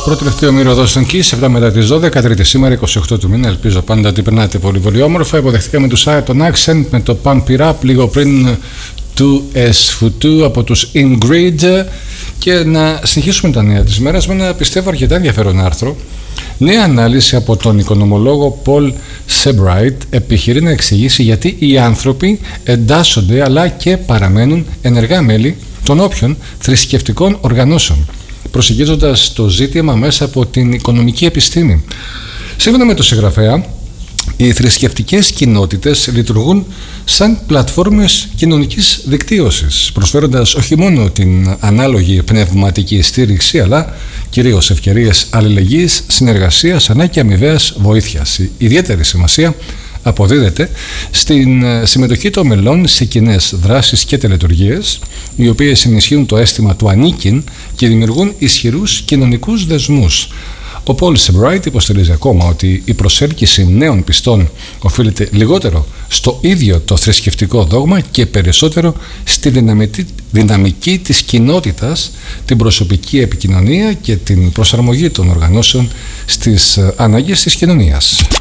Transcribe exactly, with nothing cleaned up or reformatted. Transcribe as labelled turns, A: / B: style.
A: Πρώτο τελευταίο μύρο εδώ στον Kiss, επτά μετά τις δώδεκα, Τρίτη σήμερα, είκοσι οκτώ του μήνα. Ελπίζω πάντα ότι περνάτε πολύ πολύ όμορφα. Υποδεχτήκαμε τους Ayrton Accent με το Pump It Up λίγο πριν του Esfutu από τους Ingrid. Και να συνεχίσουμε τα νέα της μέρας με ένα πιστεύω αρκετά ενδιαφέρον άρθρο. Νέα ανάλυση από τον οικονομολόγο Paul Sebright επιχειρεί να εξηγήσει γιατί οι άνθρωποι εντάσσονται αλλά και παραμένουν ενεργά μέλη των όποιων θρησκευτικών οργανώσεων, προσεγγίζοντας το ζήτημα μέσα από την οικονομική επιστήμη. Σύμφωνα με το συγγραφέα, οι θρησκευτικές κοινότητες λειτουργούν σαν πλατφόρμες κοινωνικής δικτύωσης, προσφέροντας όχι μόνο την ανάλογη πνευματική στήριξη, αλλά κυρίως ευκαιρίες αλληλεγγύης, συνεργασίας, ανά και αμοιβαίας βοήθειας. Η ιδιαίτερη σημασία αποδίδεται στην συμμετοχή των μελών σε κοινές δράσεις και τελετουργίες, οι οποίες ενισχύουν το αίσθημα του ανήκειν και δημιουργούν ισχυρούς κοινωνικούς δεσμούς. Ο Paul Sebright υποστηρίζει ακόμα ότι η προσέλκυση νέων πιστών οφείλεται λιγότερο στο ίδιο το θρησκευτικό δόγμα και περισσότερο στη δυναμική, δυναμική της κοινότητας, την προσωπική επικοινωνία και την προσαρμογή των οργανώσεων στις ανάγκες της κοινωνίας.